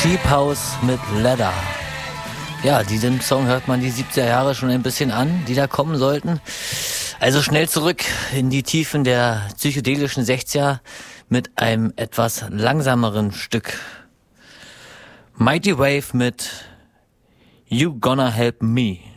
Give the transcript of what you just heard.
Cheap House mit Leather. Ja, diesem Song hört man die 70er Jahre schon ein bisschen an, die da kommen sollten. Also schnell zurück in die Tiefen der psychedelischen 60er mit einem etwas langsameren Stück. Mighty Wave mit You Gonna Help Me.